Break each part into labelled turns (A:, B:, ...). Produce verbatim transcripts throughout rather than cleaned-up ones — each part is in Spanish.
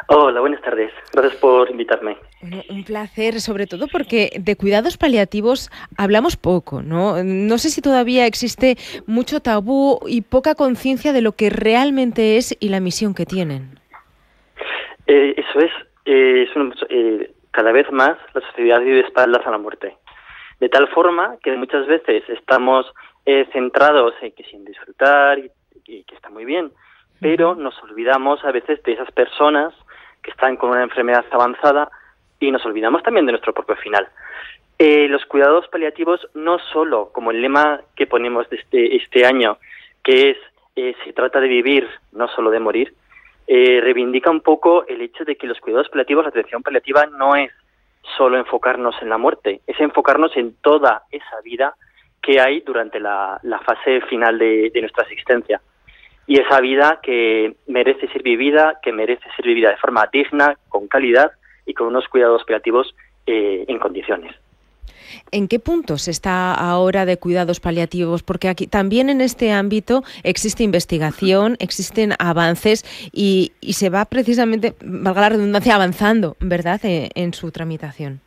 A: Hola, buenas tardes. Gracias por invitarme.
B: Bueno, un placer, sobre todo porque de cuidados paliativos hablamos poco, ¿no? No sé si todavía existe mucho tabú y poca conciencia de lo que realmente es y la misión que tienen.
A: Eh, eso es, eh, es un- eh, cada vez más la sociedad vive de espaldas a la muerte. De tal forma que muchas veces estamos eh, centrados en que sin disfrutar, y, y que está muy bien, pero
B: Ujú.
A: nos olvidamos a veces de esas personas que están con una enfermedad avanzada y nos olvidamos también de nuestro propio final. Eh, los cuidados paliativos no solo, como el lema que ponemos de este, este año, que es eh, se trata de vivir, no solo de morir, eh, reivindica un poco el hecho de que los cuidados paliativos, la atención paliativa, no es solo enfocarnos en la muerte, es enfocarnos en toda esa vida que hay durante la, la fase final de, de nuestra existencia. Y esa vida que merece ser vivida, que merece ser vivida de forma digna, con calidad y con unos cuidados paliativos eh, en condiciones.
B: ¿En qué puntos está ahora de cuidados paliativos? Porque aquí también en este ámbito existe investigación, existen avances y, y se va precisamente, valga la redundancia, avanzando, ¿verdad?, en, en su tramitación.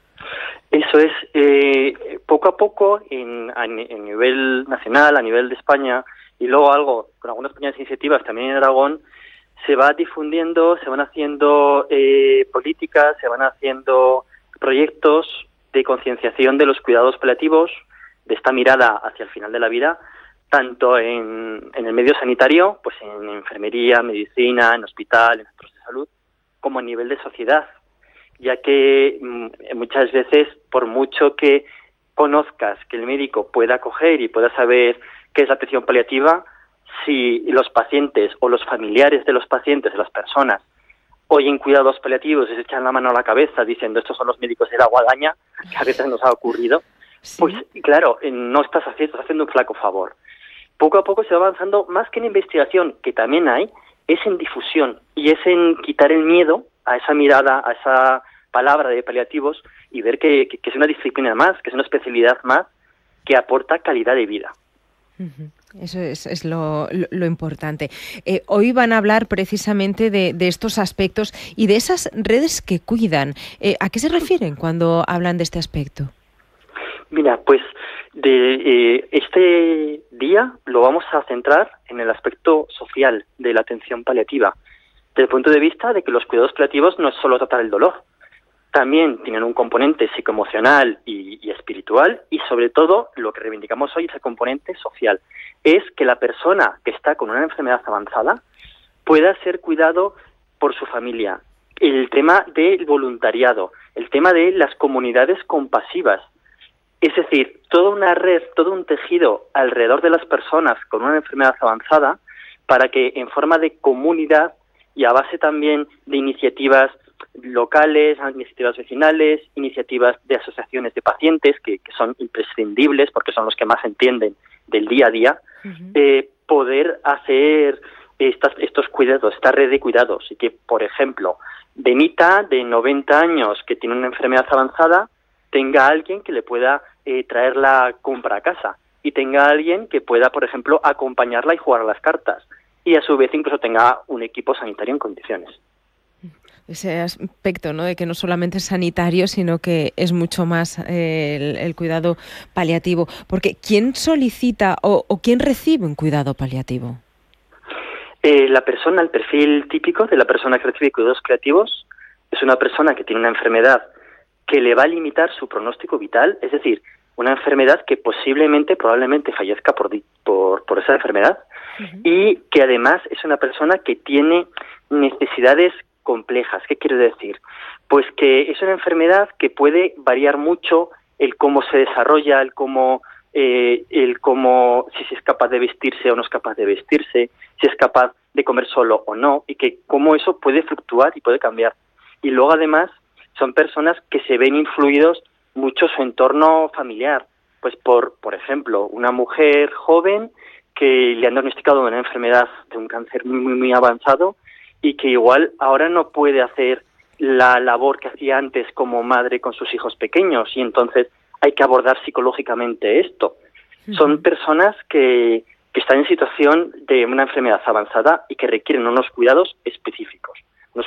A: Eso es, eh, poco a poco, en, a, ni- en nivel nacional, a nivel de España, y luego algo, con algunas pequeñas iniciativas también en Aragón, se va difundiendo, se van haciendo eh, políticas, se van haciendo proyectos de concienciación de los cuidados paliativos, de esta mirada hacia el final de la vida, tanto en, en el medio sanitario, pues en enfermería, medicina, en hospital, en centros de salud, como a nivel de sociedad, ya que mm, muchas veces, por mucho que conozcas, que el médico pueda coger y pueda saber qué es la atención paliativa, si los pacientes o los familiares de los pacientes, de las personas, oyen cuidados paliativos y se echan la mano a la cabeza diciendo estos son los médicos de la guadaña, que a veces nos ha ocurrido, pues
B: Sí.
A: claro, eh, no estás haciendo, estás haciendo un flaco favor. Poco a poco se va avanzando, más que en investigación, que también hay, es en difusión y es en quitar el miedo a esa mirada, a esa palabra de paliativos y ver que, que, que es una disciplina más, que es una especialidad más que aporta calidad de vida.
B: Ujú. Eso es, es lo, lo, lo importante. Eh, hoy van a hablar precisamente de, de estos aspectos y de esas redes que cuidan. Eh, ¿A qué se refieren cuando hablan de este aspecto?
A: Mira, pues de eh, este día lo vamos a centrar en el aspecto social de la atención paliativa, desde el punto de vista de que los cuidados paliativos no es solo tratar el dolor, también tienen un componente psicoemocional y, y espiritual y sobre todo lo que reivindicamos hoy es el componente social, es que la persona que está con una enfermedad avanzada pueda ser cuidado por su familia. El tema del voluntariado, el tema de las comunidades compasivas, es decir, toda una red, todo un tejido alrededor de las personas con una enfermedad avanzada para que en forma de comunidad y a base también de iniciativas locales, iniciativas vecinales, iniciativas de asociaciones de pacientes que, que son imprescindibles porque son los que más entienden del día a día,
B: Uh-huh.
A: eh, poder hacer estas, estos cuidados, esta red de cuidados y que, por ejemplo, Benita, de noventa años, que tiene una enfermedad avanzada, tenga alguien que le pueda eh, traer la compra a casa y tenga alguien que pueda, por ejemplo, acompañarla y jugar a las cartas y a su vez incluso tenga un equipo sanitario en condiciones.
B: Ese aspecto, ¿no?, de que no solamente es sanitario, sino que es mucho más eh, el, el cuidado paliativo. Porque ¿quién solicita o, o quién recibe un cuidado paliativo?
A: Eh, la persona, el perfil típico de la persona que recibe cuidados paliativos es una persona que tiene una enfermedad que le va a limitar su pronóstico vital, es decir, una enfermedad que posiblemente, probablemente fallezca por, por, por esa enfermedad
B: Uh-huh.
A: y que además es una persona que tiene necesidades complejas. ¿Qué quiero decir? Pues que es una enfermedad que puede variar mucho el cómo se desarrolla, el cómo, eh, el cómo, si es capaz de vestirse o no es capaz de vestirse, si es capaz de comer solo o no, y que cómo eso puede fluctuar y puede cambiar. Y luego además son personas que se ven influidos mucho su entorno familiar, pues por, por ejemplo, una mujer joven que le han diagnosticado una enfermedad de un cáncer muy, muy, muy avanzado y que igual ahora no puede hacer la labor que hacía antes como madre con sus hijos pequeños y entonces hay que abordar psicológicamente esto. Uh-huh. Son personas que, que están en situación de una enfermedad avanzada y que requieren unos cuidados específicos.